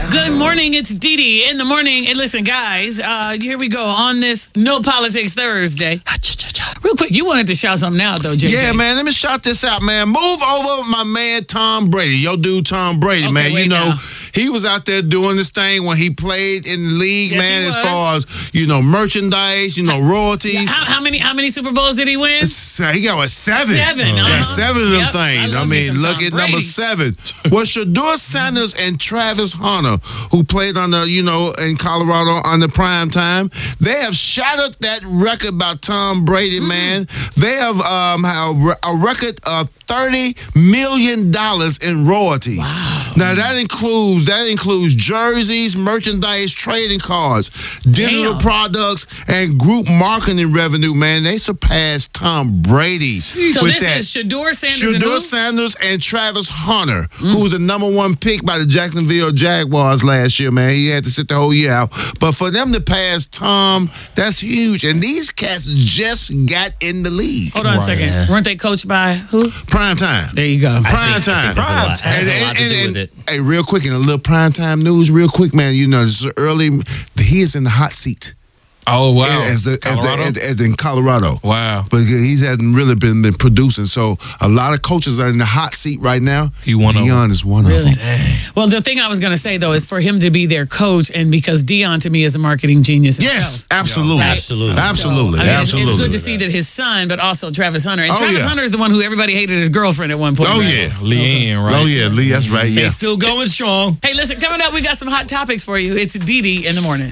Good morning. It's Dee Dee in the morning. And listen, guys, here we go on this No Politics Thursday. Real quick, you wanted to shout something out, though, JJ. Yeah, man, let me shout this out, man. Move over my man Tom Brady. Your dude Tom Brady, Okay, man. wait now. He was out there doing this thing when he played in the league, Yes, man, he as was. far as, merchandise, royalties. How many Super Bowls did he win? He got, what, 7? Seven, Yeah, 7 of them Yep, things. I love me some Look Tom at number Brady. 7. Well, Shador Sanders and Travis Hunter, who played on the, in Colorado on the prime time, they have shattered that record by Tom Brady, man. They have a record of $30 million in royalties. Wow. Now that includes jerseys, merchandise, trading cards, digital products, and group marketing revenue. Man, they surpassed Tom Brady. So with this that. is Shador Sanders and Shador who? Sanders and Travis Hunter, who was the #1 pick by the Jacksonville Jaguars last year, man. He had to sit the whole year out. But for them to pass Tom, that's huge. And these cats just got in the league. Hold on a second. Yeah. Weren't they coached by who? Prime time. There you go. Prime time. Has a lot to do with it. Hey, real quick, in a little prime time news, real quick, man. This is early. He is in the hot seat. Oh, wow. In Colorado. Wow. But he hasn't really been producing. So a lot of coaches are in the hot seat right now. Deion is one of them. Well, the thing I was going to say, though, is for him to be their coach, and because Deion, to me, is a marketing genius himself. Yes, absolutely. Right? Absolutely. Absolutely. So, I mean, absolutely. It's good to see that his son, but also Travis Hunter. And Oh, Travis yeah. Hunter is the one who everybody hated his girlfriend at one point. Oh, right? yeah. Leanne, right? Oh, yeah, Lee, that's right. They Yeah. still going strong. Hey, listen, coming up, we got some hot topics for you. It's Dee Dee in the morning.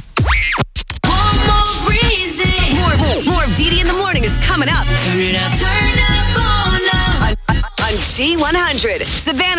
More of Dee Dee in the morning is coming up. Turn it up on G100. Savannah.